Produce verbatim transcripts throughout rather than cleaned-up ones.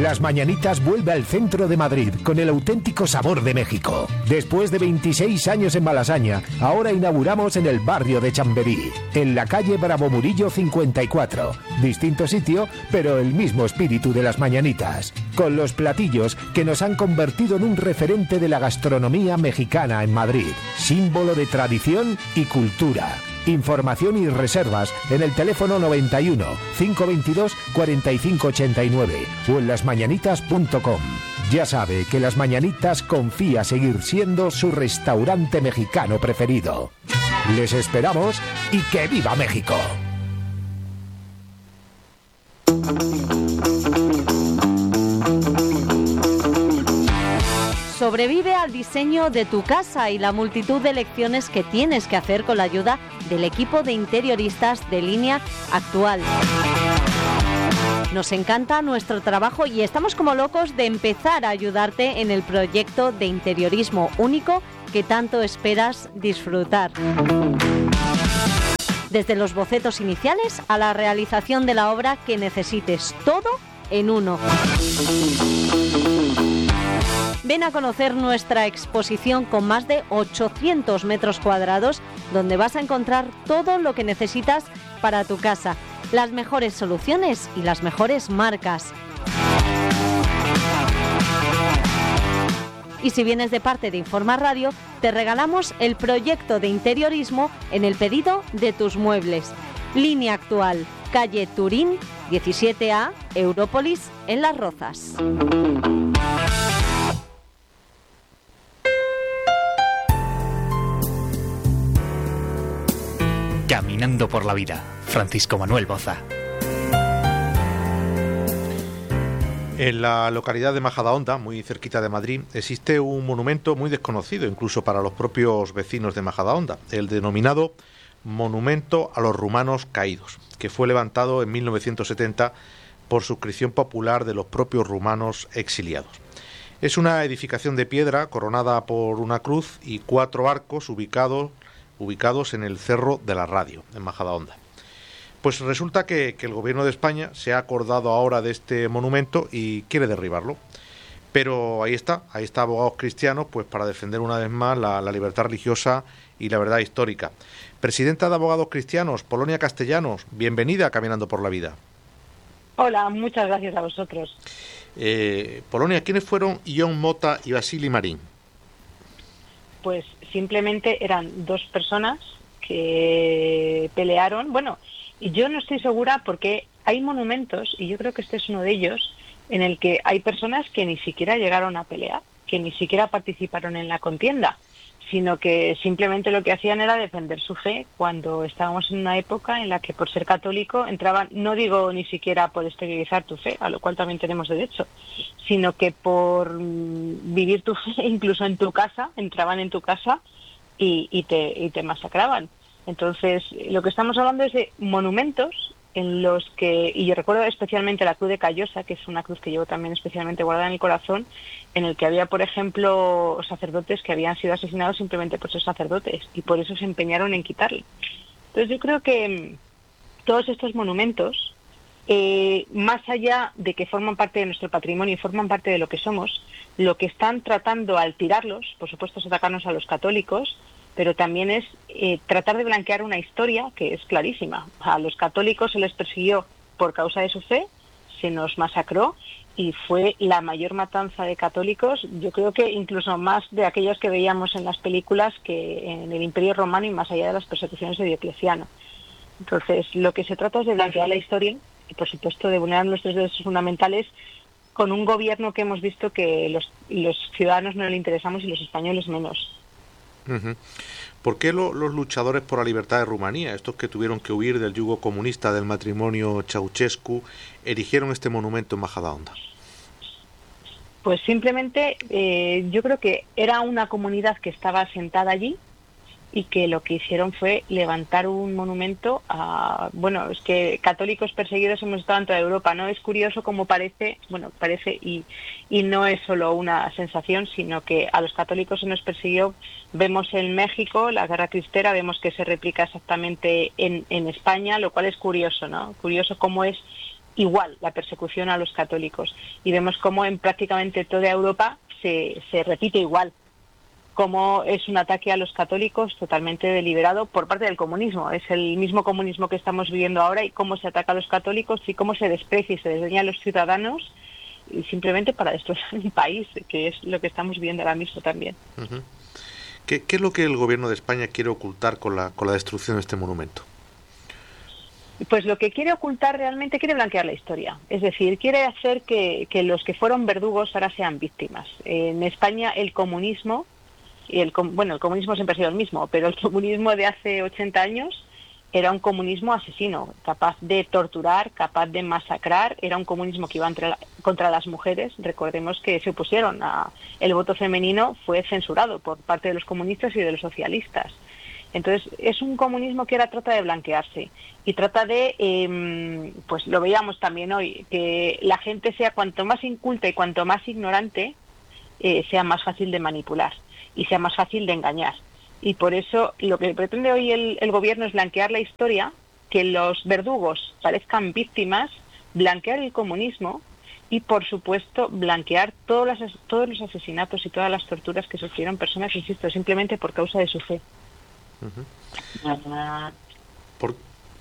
Las Mañanitas vuelve al centro de Madrid con el auténtico sabor de México. Después de veintiséis años en Malasaña, ahora inauguramos en el barrio de Chamberí, en la calle Bravo Murillo cincuenta y cuatro. Distinto sitio, pero el mismo espíritu de Las Mañanitas. Con los platillos que nos han convertido en un referente de la gastronomía mexicana en Madrid. Símbolo de tradición y cultura. Información y reservas en el teléfono noventa y uno, cinco veintidós, cuarenta y cinco ochenta y nueve o en lasmañanitas punto com. Ya sabe que Las Mañanitas confía seguir siendo su restaurante mexicano preferido. Les esperamos y ¡que viva México! Sobrevive al diseño de tu casa y la multitud de elecciones que tienes que hacer con la ayuda del equipo de interioristas de Línea Actual. Nos encanta nuestro trabajo y estamos como locos de empezar a ayudarte en el proyecto de interiorismo único que tanto esperas disfrutar. Desde los bocetos iniciales a la realización de la obra que necesites, todo en uno. Ven a conocer nuestra exposición con más de ochocientos metros cuadrados, donde vas a encontrar todo lo que necesitas para tu casa, las mejores soluciones y las mejores marcas. Y si vienes de parte de Informa Radio, te regalamos el proyecto de interiorismo en el pedido de tus muebles. Línea Actual, calle Turín, diecisiete A, Európolis, en Las Rozas. Caminando por la vida, Francisco Manuel Boza. En la localidad de Majadahonda, muy cerquita de Madrid, existe un monumento muy desconocido, incluso para los propios vecinos de Majadahonda, el denominado Monumento a los Rumanos Caídos, que fue levantado en mil novecientos setenta por suscripción popular de los propios rumanos exiliados. Es una edificación de piedra coronada por una cruz y cuatro arcos ubicados ubicados en el Cerro de la Radio, en Majadahonda. Pues resulta que, que el gobierno de España se ha acordado ahora de este monumento y quiere derribarlo. Pero ahí está, ahí está Abogados Cristianos, pues para defender una vez más la, la libertad religiosa y la verdad histórica. Presidenta de Abogados Cristianos, Polonia Castellanos, bienvenida a Caminando por la Vida. Hola, muchas gracias a vosotros. Eh, Polonia, ¿quiénes fueron Ion Mota y Vasili Marín? Pues simplemente eran dos personas que pelearon. Bueno, y yo no estoy segura porque hay monumentos, y yo creo que este es uno de ellos, en el que hay personas que ni siquiera llegaron a pelear, que ni siquiera participaron en la contienda, sino que simplemente lo que hacían era defender su fe cuando estábamos en una época en la que por ser católico entraban, no digo ni siquiera por exteriorizar tu fe, a lo cual también tenemos derecho, sino que por vivir tu fe incluso en tu casa, entraban en tu casa y, y, te, y te masacraban. Entonces, lo que estamos hablando es de monumentos en los que, y yo recuerdo especialmente la cruz de Callosa, que es una cruz que llevo también especialmente guardada en el corazón, en el que había, por ejemplo, sacerdotes que habían sido asesinados simplemente por ser sacerdotes, y por eso se empeñaron en quitarle. Entonces yo creo que todos estos monumentos, eh, más allá de que forman parte de nuestro patrimonio y forman parte de lo que somos, lo que están tratando al tirarlos, por supuesto es atacarnos a los católicos, pero también es eh, tratar de blanquear una historia que es clarísima. A los católicos se les persiguió por causa de su fe, se nos masacró y fue la mayor matanza de católicos, yo creo que incluso más de aquellas que veíamos en las películas que en el Imperio Romano y más allá de las persecuciones de Diocleciano. Entonces, lo que se trata es de blanquear la historia y, por supuesto, de vulnerar nuestros derechos fundamentales con un gobierno que hemos visto que los, los ciudadanos no le interesamos y los españoles menos. Uh-huh. ¿Por qué lo, los luchadores por la libertad de Rumanía, estos que tuvieron que huir del yugo comunista del matrimonio Ceausescu, erigieron este monumento en Majadahonda? Pues simplemente eh, yo creo que era una comunidad que estaba asentada allí y que lo que hicieron fue levantar un monumento a, bueno, es que católicos perseguidos hemos estado en toda Europa, ¿no? Es curioso como parece, bueno, parece y, y no es solo una sensación, sino que a los católicos se nos persiguió, vemos en México la guerra cristera, vemos que se replica exactamente en, en España, lo cual es curioso, ¿no? Curioso cómo es igual la persecución a los católicos. Y vemos cómo en prácticamente toda Europa se, se repite igual, cómo es un ataque a los católicos totalmente deliberado por parte del comunismo. Es el mismo comunismo que estamos viviendo ahora, y cómo se ataca a los católicos y cómo se desprecia y se desdeña a los ciudadanos, y simplemente para destrozar un país, que es lo que estamos viviendo ahora mismo también. Uh-huh. ¿Qué, ¿Qué es lo que el gobierno de España quiere ocultar con la, con la destrucción de este monumento? Pues lo que quiere ocultar realmente, quiere blanquear la historia. Es decir, quiere hacer que, que los que fueron verdugos ahora sean víctimas. En España el comunismo, y el bueno, el comunismo siempre ha sido el mismo, pero el comunismo de hace ochenta años era un comunismo asesino, capaz de torturar, capaz de masacrar. Era un comunismo que iba entre la, contra las mujeres. Recordemos que se opusieron a el voto femenino, fue censurado por parte de los comunistas y de los socialistas. Entonces es un comunismo que ahora trata de blanquearse y trata de, eh, pues lo veíamos también hoy, que la gente sea cuanto más inculta y cuanto más ignorante, eh, sea más fácil de manipular y sea más fácil de engañar. Y por eso lo que pretende hoy el, el gobierno es blanquear la historia, que los verdugos parezcan víctimas, blanquear el comunismo y, por supuesto, blanquear todos los, todos los asesinatos y todas las torturas que sufrieron personas, insisto, simplemente por causa de su fe. Uh-huh. Por,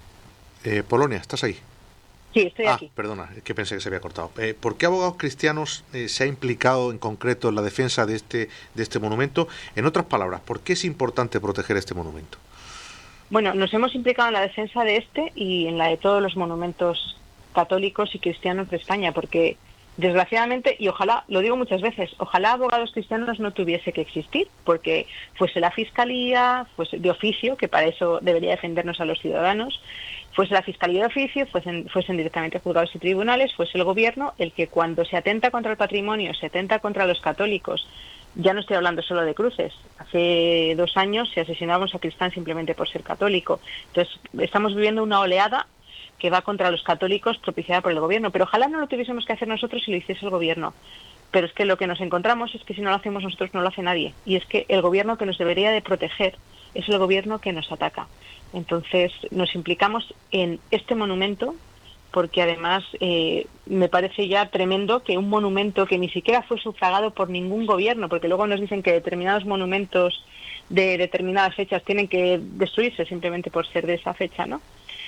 eh, Polonia, ¿estás ahí? Sí, estoy ah, aquí. Perdona, es que pensé que se había cortado. Eh, ¿Por qué Abogados Cristianos eh, se ha implicado en concreto en la defensa de este, de este monumento? En otras palabras, ¿por qué es importante proteger este monumento? Bueno, nos hemos implicado en la defensa de este y en la de todos los monumentos católicos y cristianos de España, porque desgraciadamente, y ojalá, lo digo muchas veces, ojalá Abogados Cristianos no tuviese que existir, porque fuese la Fiscalía, fuese de oficio, que para eso debería defendernos a los ciudadanos, fuese la Fiscalía de oficio, fuesen, fuesen directamente juzgados y tribunales, fuese el gobierno el que, cuando se atenta contra el patrimonio, se atenta contra los católicos. Ya no estoy hablando solo de cruces. Hace dos años se asesinaban a Cristán simplemente por ser católico. Entonces estamos viviendo una oleada que va contra los católicos propiciada por el gobierno, pero ojalá no lo tuviésemos que hacer nosotros si lo hiciese el gobierno. Pero es que lo que nos encontramos es que si no lo hacemos nosotros no lo hace nadie, y es que el gobierno que nos debería de proteger es el gobierno que nos ataca. Entonces nos implicamos en este monumento porque además eh, me parece ya tremendo que un monumento que ni siquiera fue sufragado por ningún gobierno, porque luego nos dicen que determinados monumentos de determinadas fechas tienen que destruirse simplemente por ser de esa fecha, ¿no?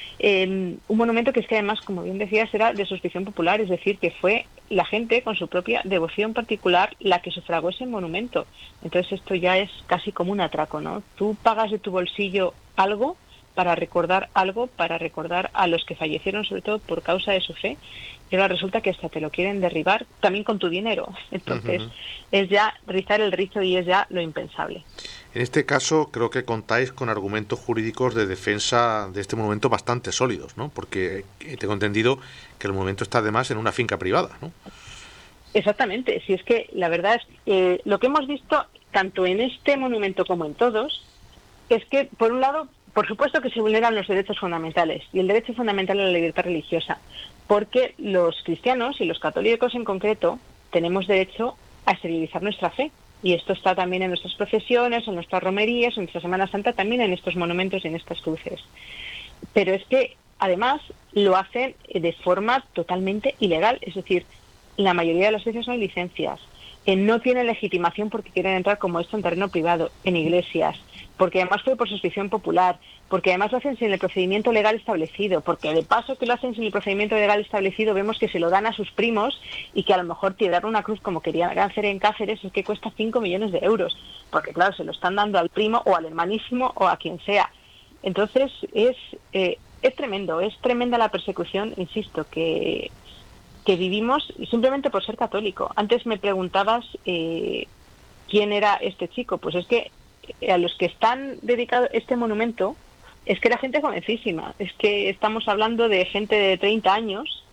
Eh, un monumento que es que además, como bien decías, era de suscripción popular, es decir, que fue la gente con su propia devoción particular la que sufragó ese monumento. Entonces esto ya es casi como un atraco, ¿no? Tú pagas de tu bolsillo algo para recordar algo, para recordar a los que fallecieron sobre todo por causa de su fe, y ahora resulta que hasta te lo quieren derribar también con tu dinero. Entonces uh-huh. es ya rizar el rizo y es ya lo impensable. En este caso creo que contáis con argumentos jurídicos de defensa de este monumento bastante sólidos, ¿no? Porque tengo entendido que el monumento está además en una finca privada, ¿no? Exactamente, si es que la verdad es que eh, lo que hemos visto tanto en este monumento como en todos es que, por un lado, por supuesto que se vulneran los derechos fundamentales y el derecho fundamental a la libertad religiosa, porque los cristianos y los católicos en concreto tenemos derecho a exteriorizar nuestra fe. Y esto está también en nuestras procesiones, en nuestras romerías, en nuestra Semana Santa, también en estos monumentos y en estas cruces. Pero es que, además, lo hacen de forma totalmente ilegal. Es decir, la mayoría de las veces no hay licencias. Eh, no tienen legitimación porque quieren entrar como esto en terreno privado, en iglesias, porque además fue por suscripción popular, porque además lo hacen sin el procedimiento legal establecido, porque de paso que lo hacen sin el procedimiento legal establecido vemos que se lo dan a sus primos y que a lo mejor tirar una cruz como querían hacer en Cáceres es que cuesta cinco millones de euros, porque claro, se lo están dando al primo o al hermanísimo o a quien sea. Entonces es, eh, es tremendo, es tremenda la persecución, insisto, que... que vivimos simplemente por ser católico. Antes me preguntabas eh, quién era este chico. Pues es que a los que están dedicados este monumento es que era gente jovencísima. Es que estamos hablando de gente de treinta años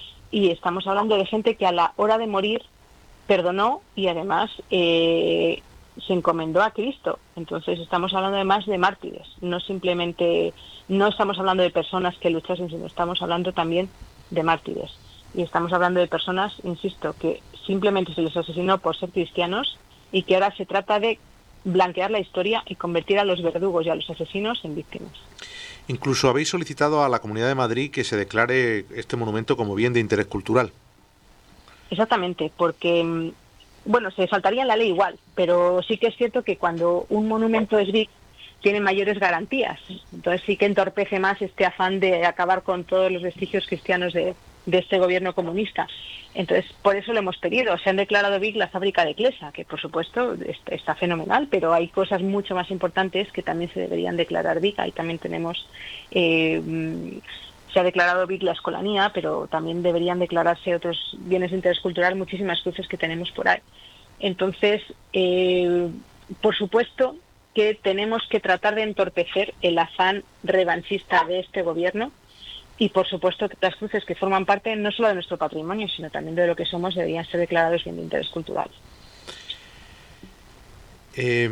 y estamos hablando de gente que a la hora de morir perdonó y además eh, se encomendó a Cristo. Entonces estamos hablando además de mártires. No simplemente, no estamos hablando de personas que luchasen, sino estamos hablando también de mártires. Y estamos hablando de personas, insisto, que simplemente se les asesinó por ser cristianos y que ahora se trata de blanquear la historia y convertir a los verdugos y a los asesinos en víctimas. Incluso habéis solicitado a la Comunidad de Madrid que se declare este monumento como bien de interés cultural. Exactamente, porque, bueno, se saltaría en la ley igual, pero sí que es cierto que cuando un monumento es B I C tiene mayores garantías, entonces sí que entorpece más este afán de acabar con todos los vestigios cristianos de, de este gobierno comunista. Entonces, por eso lo hemos pedido. Se han declarado B I C la fábrica de Clesa, que por supuesto está, está fenomenal, pero hay cosas mucho más importantes que también se deberían declarar B I C. Ahí también tenemos... Eh, se ha declarado B I C la Escolanía, pero también deberían declararse otros bienes de interés cultural, muchísimas cruces que tenemos por ahí. Entonces, eh, por supuesto que tenemos que tratar de entorpecer el afán revanchista de este gobierno y, por supuesto, que las cruces que forman parte no solo de nuestro patrimonio, sino también de lo que somos, deberían ser declarados bien de interés cultural. Eh...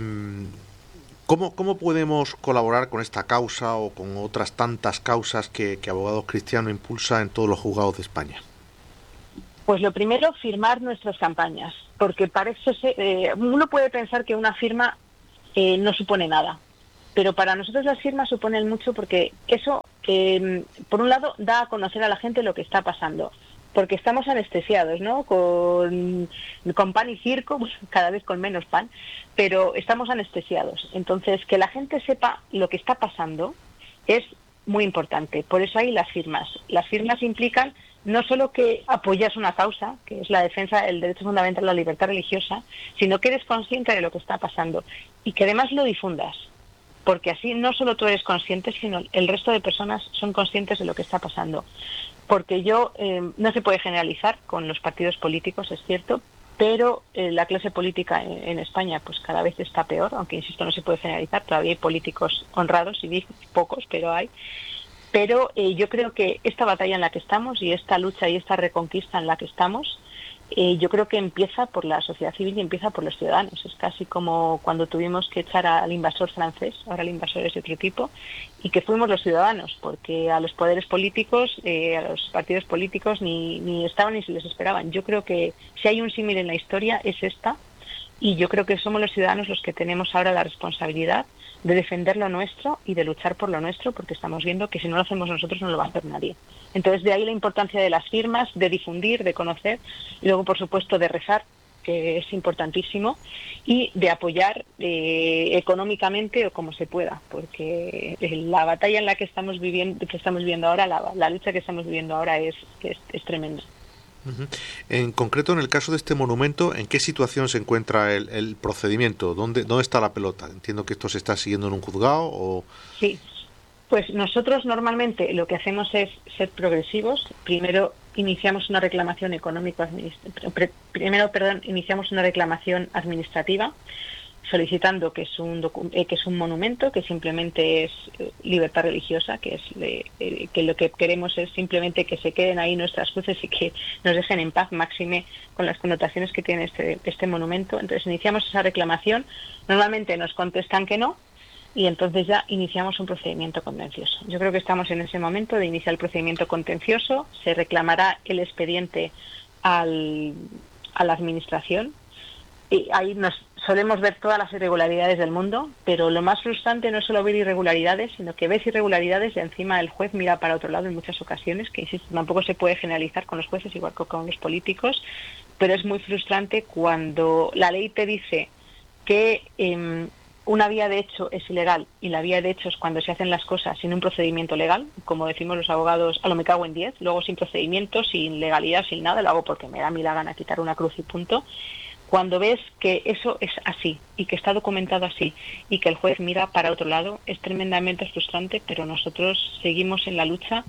¿Cómo, ¿Cómo podemos colaborar con esta causa o con otras tantas causas que, que Abogados Cristianos impulsa en todos los juzgados de España? Pues lo primero, firmar nuestras campañas, porque parece ser, eh, uno puede pensar que una firma eh, no supone nada, pero para nosotros las firmas suponen mucho porque eso, eh, por un lado, da a conocer a la gente lo que está pasando. Porque estamos anestesiados, ¿no? Con, con pan y circo, pues cada vez con menos pan, pero estamos anestesiados. Entonces, que la gente sepa lo que está pasando es muy importante. Por eso hay las firmas. Las firmas implican no solo que apoyas una causa, que es la defensa del derecho fundamental a la libertad religiosa, sino que eres consciente de lo que está pasando y que además lo difundas. Porque así no solo tú eres consciente, sino el resto de personas son conscientes de lo que está pasando. Porque yo, eh, no se puede generalizar con los partidos políticos, es cierto, pero eh, la clase política en, en España pues cada vez está peor, aunque insisto, no se puede generalizar, todavía hay políticos honrados y pocos, pero hay. Pero eh, yo creo que esta batalla en la que estamos y esta lucha y esta reconquista en la que estamos, eh, yo creo que empieza por la sociedad civil y empieza por los ciudadanos. Es casi como cuando tuvimos que echar al invasor francés, ahora el invasor es de otro tipo, y que fuimos los ciudadanos, porque a los poderes políticos, eh, a los partidos políticos ni, ni estaban ni se les esperaban. Yo creo que si hay un símil en la historia es esta, y yo creo que somos los ciudadanos los que tenemos ahora la responsabilidad de defender lo nuestro y de luchar por lo nuestro, porque estamos viendo que si no lo hacemos nosotros no lo va a hacer nadie. Entonces, de ahí la importancia de las firmas, de difundir, de conocer, y luego, por supuesto, de rezar, que es importantísimo, y de apoyar eh, económicamente o como se pueda, porque la batalla en la que estamos viviendo, que estamos viviendo ahora, la, la lucha que estamos viviendo ahora es, es, es tremenda. Uh-huh. En concreto, en el caso de este monumento, ¿en qué situación se encuentra el, el procedimiento? ¿Dónde, ¿Dónde está la pelota? Entiendo que esto se está siguiendo en un juzgado o... Sí, pues nosotros normalmente lo que hacemos es ser progresivos. Primero iniciamos una reclamación económico primero, perdón, iniciamos una reclamación administrativa solicitando que es un docu eh, que es un monumento, que simplemente es eh, libertad religiosa, que es eh, eh, que lo que queremos es simplemente que se queden ahí nuestras cruces y que nos dejen en paz, máxime con las connotaciones que tiene este, este monumento. Entonces iniciamos esa reclamación, normalmente nos contestan que no, y entonces ya iniciamos un procedimiento contencioso. Yo creo que estamos en ese momento de iniciar el procedimiento contencioso, se reclamará el expediente al, a la administración, y ahí nos solemos ver todas las irregularidades del mundo, pero lo más frustrante no es solo ver irregularidades, sino que ves irregularidades y encima el juez mira para otro lado en muchas ocasiones, que insisto, tampoco se puede generalizar con los jueces igual que con los políticos, pero es muy frustrante cuando la ley te dice que eh, una vía de hecho es ilegal y la vía de hecho es cuando se hacen las cosas sin un procedimiento legal, como decimos los abogados, a lo me cago en diez, luego sin procedimiento, sin legalidad, sin nada, lo hago porque me da a mí la gana quitar una cruz y punto. Cuando ves que eso es así y que está documentado así y que el juez mira para otro lado, es tremendamente frustrante, pero nosotros seguimos en la lucha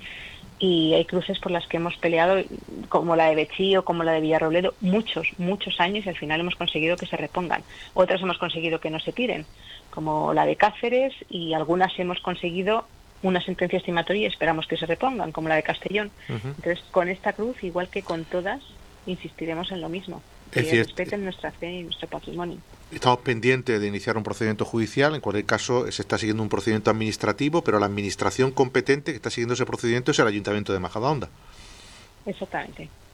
y hay cruces por las que hemos peleado, como la de Betxí o como la de Villarrobledo, muchos, muchos años, y al final hemos conseguido que se repongan. Otras hemos conseguido que no se tiren, como la de Cáceres, y algunas hemos conseguido una sentencia estimatoria y esperamos que se repongan, como la de Castellón. Uh-huh. Entonces, con esta cruz, igual que con todas, insistiremos en lo mismo. Que es decir, respeten nuestra fe y nuestro patrimonio. Estamos pendientes de iniciar un procedimiento judicial. En cualquier caso, se está siguiendo un procedimiento administrativo, pero la administración competente que está siguiendo ese procedimiento es el Ayuntamiento de Majadahonda. Exactamente.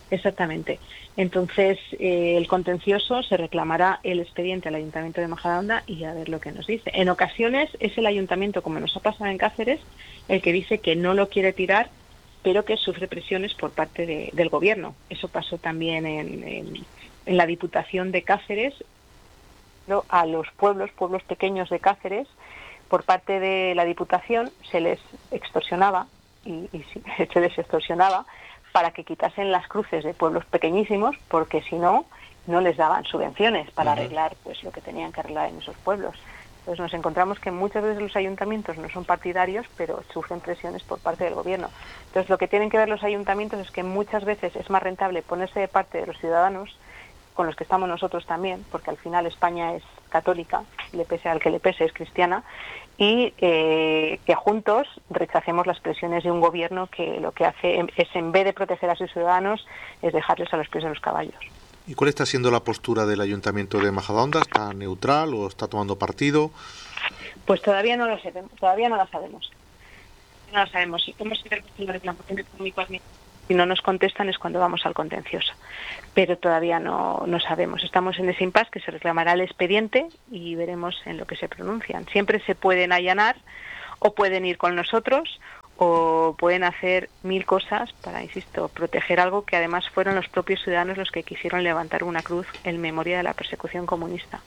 Exactamente. Entonces, eh, el contencioso se reclamará el expediente al Ayuntamiento de Majadahonda y a ver lo que nos dice. En ocasiones es el Ayuntamiento, como nos ha pasado en Cáceres, el que dice que no lo quiere tirar, pero que sufre presiones por parte de, del Gobierno. Eso pasó también en, en, en la Diputación de Cáceres, ¿no? A los pueblos, pueblos pequeños de Cáceres, por parte de la Diputación se les extorsionaba, y, y sí, se les extorsionaba, para que quitasen las cruces de pueblos pequeñísimos, porque si no, no les daban subvenciones para uh-huh. arreglar pues lo que tenían que arreglar en esos pueblos. Entonces nos encontramos que muchas veces los ayuntamientos no son partidarios, pero sufren presiones por parte del Gobierno. Entonces lo que tienen que ver los ayuntamientos es que muchas veces es más rentable ponerse de parte de los ciudadanos, con los que estamos nosotros también, porque al final España es católica, le pese al que le pese, es cristiana, y eh, que juntos rechacemos las presiones de un gobierno que lo que hace es, en vez de proteger a sus ciudadanos, es dejarles a los pies de los caballos. ¿Y cuál está siendo la postura del Ayuntamiento de Majadahonda? ¿Está neutral o está tomando partido? Pues todavía no lo sabemos, todavía no lo sabemos. No lo sabemos. Si cómo se la reclamación económica, si no nos contestan es cuando vamos al contencioso. Pero todavía no, no sabemos. Estamos en ese impasse que se reclamará el expediente y veremos en lo que se pronuncian. Siempre se pueden allanar o pueden ir con nosotros o pueden hacer mil cosas para, insisto, proteger algo que además fueron los propios ciudadanos los que quisieron levantar una cruz en memoria de la persecución comunista.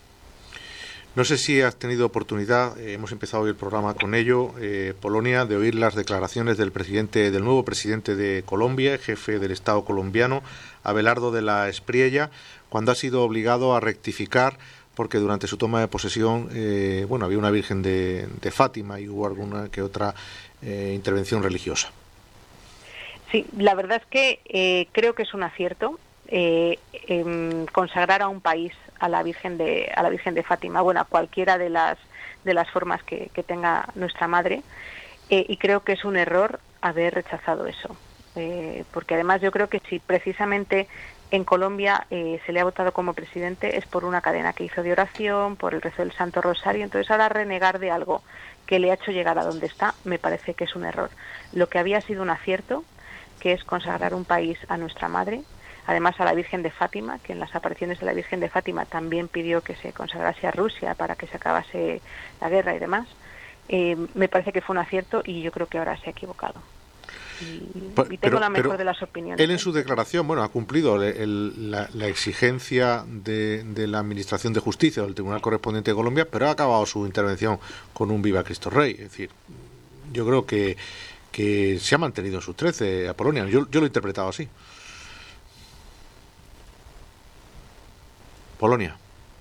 No sé si has tenido oportunidad, eh, hemos empezado hoy el programa con ello, eh, Polonia, de oír las declaraciones del presidente, del nuevo presidente de Colombia, jefe del Estado colombiano, Abelardo de la Espriella, cuando ha sido obligado a rectificar porque durante su toma de posesión, eh, bueno, había una Virgen de, de Fátima y hubo alguna que otra eh, intervención religiosa. Sí, la verdad es que eh, creo que es un acierto eh, eh, consagrar a un país a la Virgen de a la Virgen de Fátima, bueno, a cualquiera de las de las formas que, que tenga nuestra madre, eh, y creo que es un error haber rechazado eso, eh, porque además yo creo que si precisamente en Colombia eh, se le ha votado como presidente es por una cadena que hizo de oración, por el rezo del Santo Rosario. Entonces ahora renegar de algo que le ha hecho llegar a donde está me parece que es un error. Lo que había sido un acierto, que es consagrar un país a nuestra madre, además a la Virgen de Fátima, que en las apariciones de la Virgen de Fátima también pidió que se consagrase a Rusia para que se acabase la guerra y demás, eh, me parece que fue un acierto y yo creo que ahora se ha equivocado. Y, y tengo pero, la mejor de las opiniones. Él en su declaración, bueno, ha cumplido el, el, la, la exigencia de, de la Administración de Justicia del Tribunal Correspondiente de Colombia, pero ha acabado su intervención con un Viva Cristo Rey. Es decir, yo creo que, que se ha mantenido en sus trece a Polonia. Yo, yo lo he interpretado así. Polonia.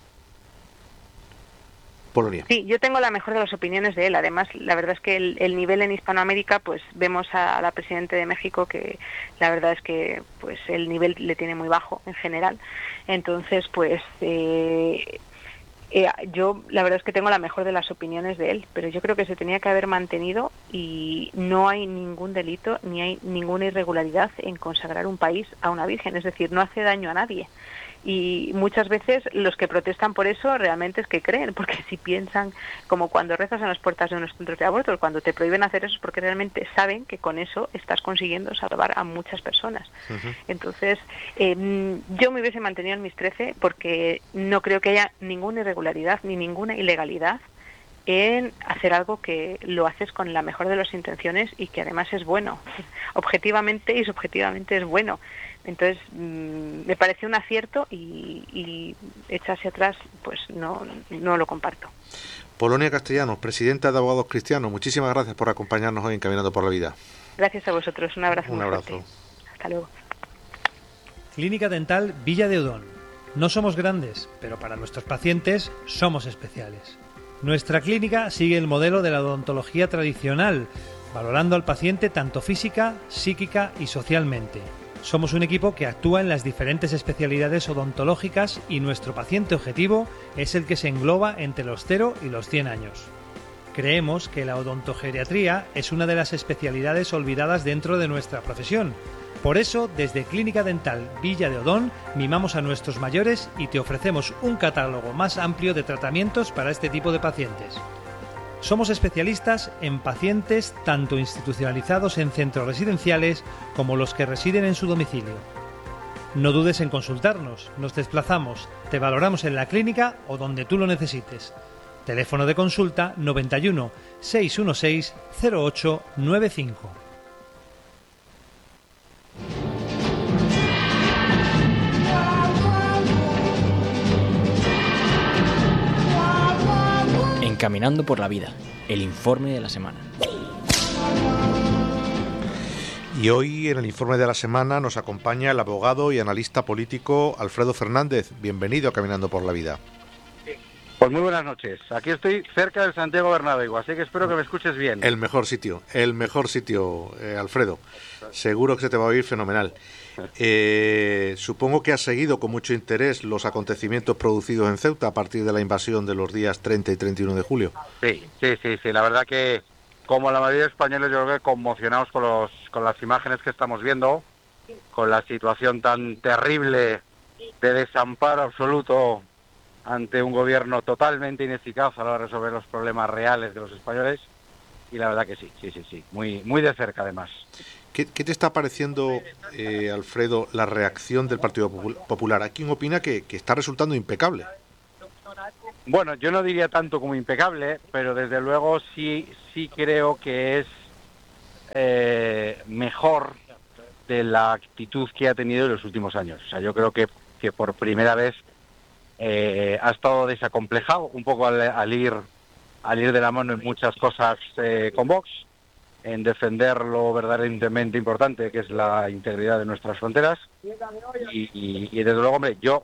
Polonia. Sí, yo tengo la mejor de las opiniones de él. Además, la verdad es que el, el nivel en Hispanoamérica, pues vemos a, a la Presidenta de México que la verdad es que pues el nivel le tiene muy bajo en general. Entonces, pues eh, eh, yo la verdad es que tengo la mejor de las opiniones de él, pero yo creo que se tenía que haber mantenido y no hay ningún delito ni hay ninguna irregularidad en consagrar un país a una virgen. Es decir, no hace daño a nadie. Y muchas veces los que protestan por eso realmente es que creen, porque si piensan, como cuando rezas en las puertas de unos centros de aborto, cuando te prohíben hacer eso es porque realmente saben que con eso estás consiguiendo salvar a muchas personas. Uh-huh. Entonces, eh, yo me hubiese mantenido en mis trece porque no creo que haya ninguna irregularidad ni ninguna ilegalidad en hacer algo que lo haces con la mejor de las intenciones y que además es bueno, objetivamente y subjetivamente es bueno. Entonces, mmm, me pareció un acierto y, y echarse atrás, pues no, no lo comparto. Polonia Castellanos, presidenta de Abogados Cristianos, muchísimas gracias por acompañarnos hoy en Caminando por la Vida. Gracias a vosotros, un abrazo. Un abrazo. Fuerte. Hasta luego. Clínica Dental Villa de Odón. No somos grandes, pero para nuestros pacientes somos especiales. Nuestra clínica sigue el modelo de la odontología tradicional, valorando al paciente tanto física, psíquica y socialmente. Somos un equipo que actúa en las diferentes especialidades odontológicas y nuestro paciente objetivo es el que se engloba entre los cero y los cien años. Creemos que la odontogeriatría es una de las especialidades olvidadas dentro de nuestra profesión. Por eso, desde Clínica Dental Villa de Odón, mimamos a nuestros mayores y te ofrecemos un catálogo más amplio de tratamientos para este tipo de pacientes. Somos especialistas en pacientes tanto institucionalizados en centros residenciales como los que residen en su domicilio. No dudes en consultarnos. Nos desplazamos, te valoramos en la clínica o donde tú lo necesites. Teléfono de consulta noventa y uno, seiscientos dieciséis, cero ocho noventa y cinco. Caminando por la vida, el informe de la semana. Y hoy en el informe de la semana nos acompaña el abogado y analista político Alfredo Fernández. Bienvenido a Caminando por la Vida. Pues muy buenas noches. Aquí estoy cerca del Santiago Bernabéu, así que espero que me escuches bien. El mejor sitio, el mejor sitio, eh, Alfredo. Seguro que se te va a oír fenomenal. Eh, supongo que has seguido con mucho interés los acontecimientos producidos en Ceuta a partir de la invasión de los días treinta y treinta y uno de julio. Sí, sí, sí, sí. La verdad que, como la mayoría de españoles, yo creo que conmocionados con, los, con las imágenes que estamos viendo, con la situación tan terrible de desamparo absoluto ante un gobierno totalmente ineficaz a la hora de resolver los problemas reales de los españoles, y la verdad que sí, sí, sí, sí, muy, muy de cerca además. ¿Qué, qué te está pareciendo, eh, Alfredo, la reacción del Partido Popular? Hay quien opina que, que está resultando impecable. Bueno, yo no diría tanto como impecable, pero desde luego sí, sí creo que es eh, mejor de la actitud que ha tenido en los últimos años. O sea, yo creo que, que por primera vez Eh, ha estado desacomplejado un poco al, al ir al ir de la mano en muchas cosas eh, con Vox, en defender lo verdaderamente importante, que es la integridad de nuestras fronteras, y, y, y desde luego, hombre, yo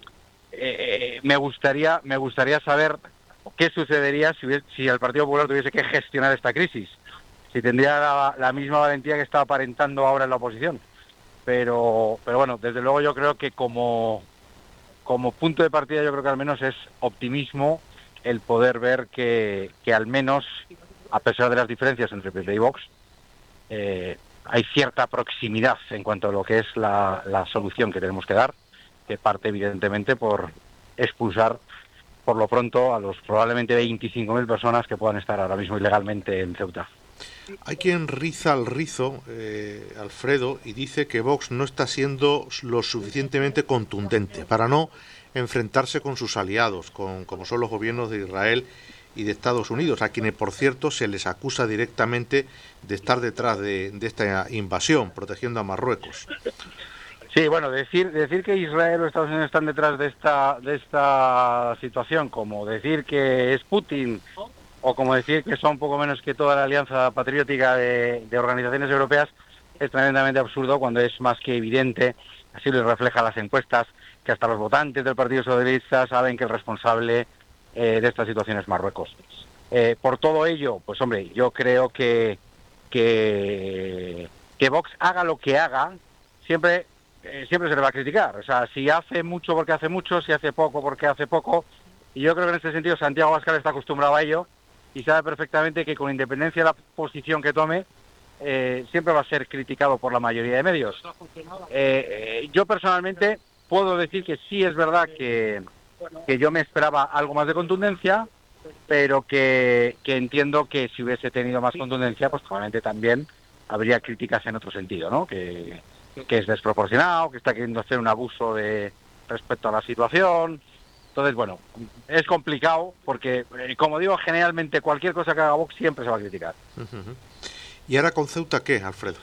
eh, me gustaría me gustaría saber qué sucedería si, si el Partido Popular tuviese que gestionar esta crisis, si tendría la, la misma valentía que está aparentando ahora en la oposición, pero pero bueno, desde luego yo creo que como Como punto de partida yo creo que al menos es optimismo el poder ver que, que al menos, a pesar de las diferencias entre P P y Vox, eh, hay cierta proximidad en cuanto a lo que es la, la solución que tenemos que dar, que parte evidentemente por expulsar por lo pronto a los probablemente veinticinco mil personas que puedan estar ahora mismo ilegalmente en Ceuta. Hay quien riza el rizo, eh, Alfredo, y dice que Vox no está siendo lo suficientemente contundente para no enfrentarse con sus aliados, con como son los gobiernos de Israel y de Estados Unidos, a quienes, por cierto, se les acusa directamente de estar detrás de, de esta invasión, protegiendo a Marruecos. Sí, bueno, decir decir que Israel o Estados Unidos están detrás de esta de esta situación, como decir que es Putin, o como decir que son poco menos que toda la alianza patriótica de, de organizaciones europeas, es tremendamente absurdo cuando es más que evidente, así lo reflejan las encuestas, que hasta los votantes del Partido Socialista saben que el responsable eh, de esta situación es Marruecos. Eh, por todo ello, pues hombre, yo creo que, que, que Vox haga lo que haga, siempre, eh, siempre se le va a criticar. O sea, si hace mucho porque hace mucho, si hace poco porque hace poco, y yo creo que en este sentido Santiago Abascal está acostumbrado a ello, y sabe perfectamente que con independencia de la posición que tome, eh, siempre va a ser criticado por la mayoría de medios. Eh, eh, yo personalmente puedo decir que sí es verdad que, que yo me esperaba algo más de contundencia, pero que, que entiendo que si hubiese tenido más contundencia, pues probablemente también habría críticas en otro sentido, ¿no? Que, que es desproporcionado, que está queriendo hacer un abuso de respecto a la situación. Entonces, bueno, es complicado porque, eh, como digo, generalmente cualquier cosa que haga Vox siempre se va a criticar. Uh-huh. ¿Y ahora con Ceuta qué, Alfredo?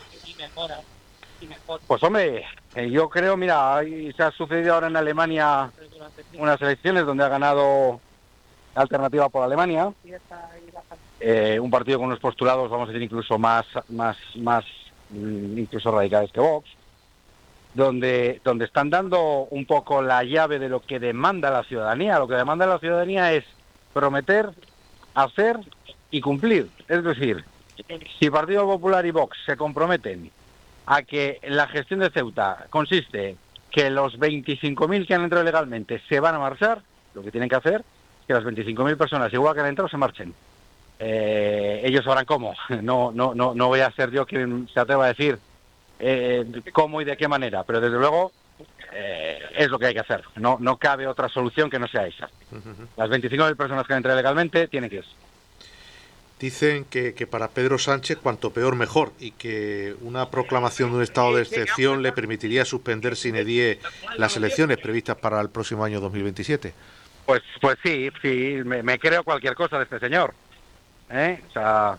Pues hombre, eh, yo creo, mira, hay, se ha sucedido ahora en Alemania unas elecciones donde ha ganado Alternativa por Alemania, eh, un partido con unos postulados, vamos a decir, incluso más, más, más, incluso radicales que Vox, donde donde están dando un poco la llave de lo que demanda la ciudadanía. Lo que demanda la ciudadanía es prometer, hacer y cumplir. Es decir, si Partido Popular y Vox se comprometen a que la gestión de Ceuta consiste que los veinticinco mil que han entrado legalmente se van a marchar, lo que tienen que hacer es que las veinticinco mil personas igual que han entrado se marchen. Eh, ellos sabrán cómo. No, no, no, no voy a ser yo quien se atreva a decir Eh, cómo y de qué manera, pero desde luego eh, es lo que hay que hacer. No no cabe otra solución que no sea esa. Las veinticinco mil personas que han entrado legalmente tienen que ir. Dicen que, que para Pedro Sánchez cuanto peor mejor y que una proclamación de un estado de excepción le permitiría suspender sine die las elecciones previstas para el próximo año dos mil veintisiete. Pues pues sí, sí, me, me creo cualquier cosa de este señor. ¿Eh? O sea,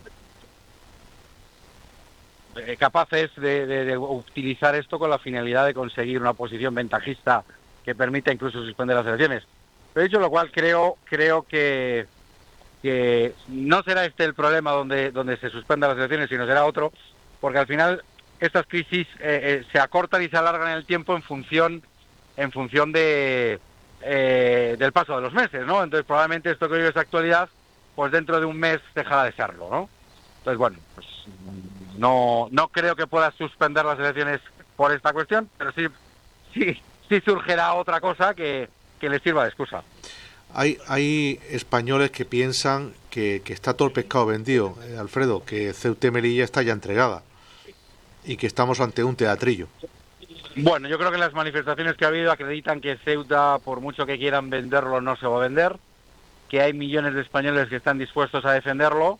eh, capaces de, de, de utilizar esto con la finalidad de conseguir una posición ventajista que permita incluso suspender las elecciones. Pero dicho lo cual, creo creo que que no será este el problema donde donde se suspendan las elecciones, sino será otro, porque al final estas crisis eh, eh, se acortan y se alargan en el tiempo en función en función de eh, del paso de los meses, ¿no? Entonces probablemente esto que hoy es actualidad, pues dentro de un mes dejará de serlo, ¿no? Entonces bueno, pues no no creo que pueda suspender las elecciones por esta cuestión, pero sí sí sí surgirá otra cosa que que les sirva de excusa. Hay, hay españoles que piensan que, que está todo el pescado vendido, eh, Alfredo, que Ceuta y Melilla está ya entregada y que estamos ante un teatrillo. Bueno, yo creo que las manifestaciones que ha habido acreditan que Ceuta, por mucho que quieran venderlo, no se va a vender, que hay millones de españoles que están dispuestos a defenderlo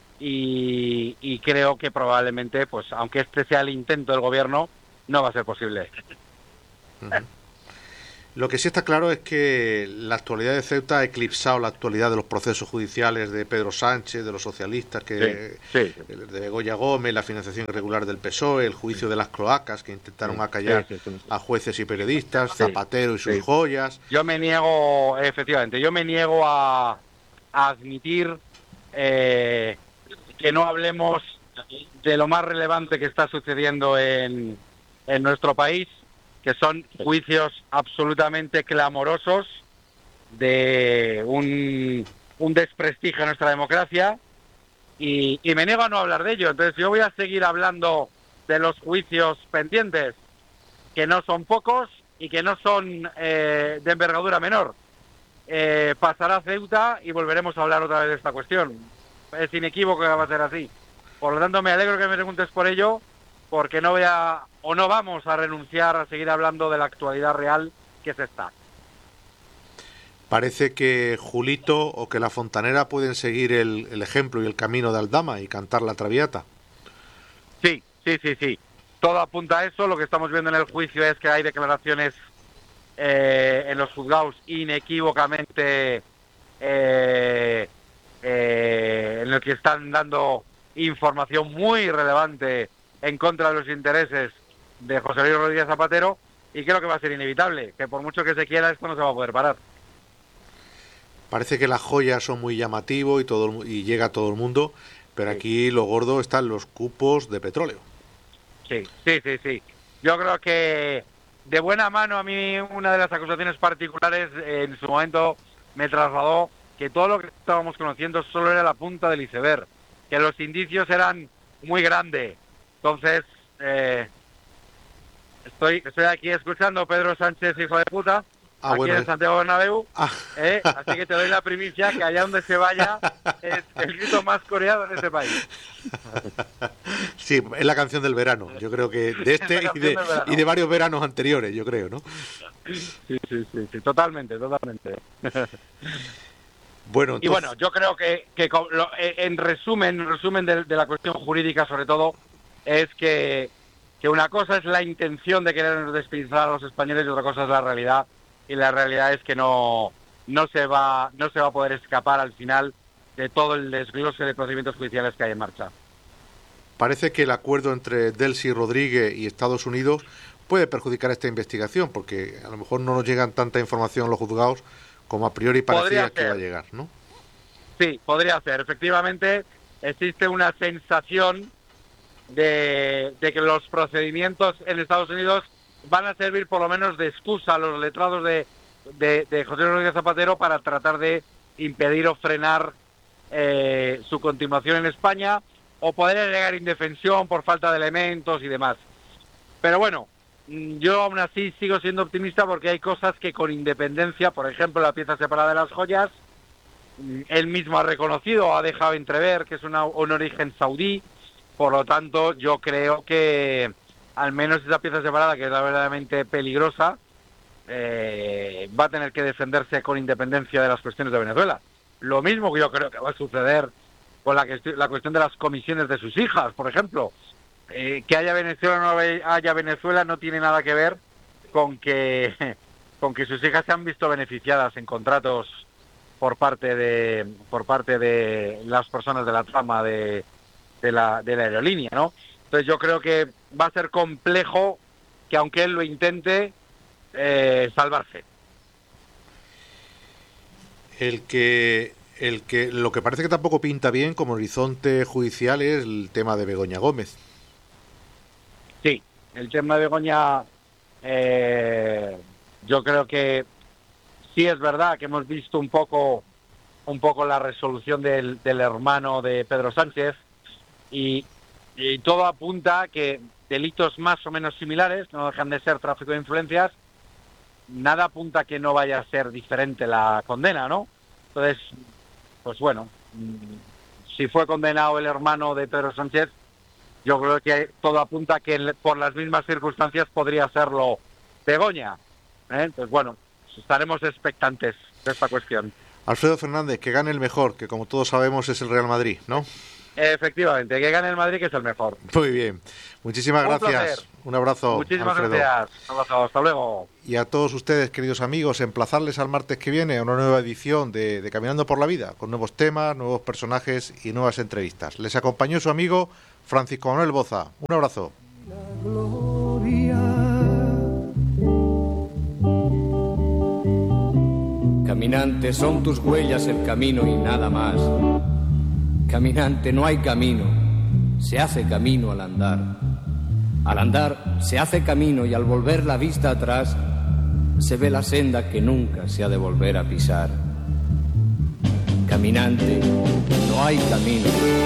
y, y creo que probablemente, pues aunque este sea el intento del gobierno, no va a ser posible. Uh-huh. Lo que sí está claro es que la actualidad de Ceuta ha eclipsado la actualidad de los procesos judiciales de Pedro Sánchez, de los socialistas, que sí, sí. de Goya Gómez, la financiación irregular del P S O E, el juicio de las cloacas que intentaron sí, acallar sí, sí, sí. a jueces y periodistas, sí, Zapatero y sus sí. joyas. Yo me niego, efectivamente, yo me niego a, a admitir eh, que no hablemos de lo más relevante que está sucediendo en, en nuestro país, que son juicios absolutamente clamorosos de un, un desprestigio a nuestra democracia y, y me niego a no hablar de ello. Entonces yo voy a seguir hablando de los juicios pendientes, que no son pocos y que no son eh, de envergadura menor. Eh, pasará Ceuta y volveremos a hablar otra vez de esta cuestión. Es inequívoco que va a ser así. Por lo tanto, me alegro que me preguntes por ello, porque no voy a, o no vamos a renunciar a seguir hablando de la actualidad real que es esta. Parece que Julito o que la Fontanera pueden seguir el, el ejemplo y el camino de Aldama y cantar la Traviata. Sí, sí, sí, sí. Todo apunta a eso. Lo que estamos viendo en el juicio es que hay declaraciones eh, en los juzgados inequívocamente eh, eh, en el que están dando información muy relevante en contra de los intereses de José Luis Rodríguez Zapatero, y creo que va a ser inevitable, que por mucho que se quiera esto no se va a poder parar. Parece que las joyas son muy llamativos y todo y llega a todo el mundo, pero sí. Aquí lo gordo están los cupos de petróleo. Sí, sí, sí, sí. Yo creo que de buena mano a mí una de las acusaciones particulares eh, en su momento me trasladó que todo lo que estábamos conociendo solo era la punta del iceberg, que los indicios eran muy grandes. Entonces, eh, estoy estoy aquí escuchando Pedro Sánchez, hijo de puta, ah, aquí bueno, en Santiago Bernabéu, ah. eh, así que te doy la primicia que allá donde se vaya es el grito más coreado en este país. Sí, es la canción del verano, yo creo que de este y de, y de varios veranos anteriores, yo creo, ¿no? Sí, sí, sí, sí totalmente, totalmente. Bueno, entonces... Y bueno, yo creo que, que en resumen, en resumen de, de la cuestión jurídica sobre todo, es que, que una cosa es la intención de querer despinzar a los españoles y otra cosa es la realidad, y la realidad es que no no se va no se va a poder escapar al final de todo el desglose de procedimientos judiciales que hay en marcha. Parece que el acuerdo entre Delcy Rodríguez y Estados Unidos puede perjudicar esta investigación, porque a lo mejor no nos llegan tanta información a los juzgados como a priori parecía que iba a llegar, ¿no? Sí, podría ser. Efectivamente, existe una sensación De, de que los procedimientos en Estados Unidos van a servir por lo menos de excusa a los letrados de, de, de José Rodríguez Zapatero para tratar de impedir o frenar eh, su continuación en España o poder alegar indefensión por falta de elementos y demás. Pero bueno, yo aún así sigo siendo optimista porque hay cosas que con independencia, por ejemplo la pieza separada de las joyas, él mismo ha reconocido, ha dejado entrever que es una, un origen saudí. Por lo tanto, yo creo que al menos esa pieza separada, que es la verdaderamente peligrosa, eh, va a tener que defenderse con independencia de las cuestiones de Venezuela. Lo mismo que yo creo que va a suceder con la, que, la cuestión de las comisiones de sus hijas, por ejemplo. Eh, que haya Venezuela o no haya Venezuela no tiene nada que ver con que con que sus hijas se han visto beneficiadas en contratos por parte de por parte de las personas de la trama de, de la de la aerolínea, ¿no? Entonces yo creo que va a ser complejo que aunque él lo intente eh, salvarse. El que el que lo que parece que tampoco pinta bien como horizonte judicial es el tema de Begoña Gómez. Sí, el tema de Begoña, eh, yo creo que sí es verdad que hemos visto un poco, un poco la resolución del, del hermano de Pedro Sánchez y, y todo apunta a que delitos más o menos similares, no dejan de ser tráfico de influencias, nada apunta a que no vaya a ser diferente la condena, ¿no? Entonces, pues bueno, si fue condenado el hermano de Pedro Sánchez, yo creo que todo apunta a que por las mismas circunstancias podría serlo Begoña. ¿eh? Entonces, bueno, estaremos expectantes de esta cuestión. Alfredo Fernández, que gane el mejor, que como todos sabemos es el Real Madrid, ¿no? Efectivamente, que gane el Madrid, que es el mejor. Muy bien. Muchísimas Un gracias. placer. Un abrazo, Muchísimas Alfredo. gracias. Un abrazo. Hasta luego. Y a todos ustedes, queridos amigos, emplazarles al martes que viene a una nueva edición de, de Caminando por la Vida, con nuevos temas, nuevos personajes y nuevas entrevistas. Les acompañó su amigo Francisco Manuel Boza. Un abrazo. Caminante, son tus huellas el camino y nada más. Caminante, no hay camino, se hace camino al andar. Al andar se hace camino y al volver la vista atrás se ve la senda que nunca se ha de volver a pisar. Caminante, no hay camino.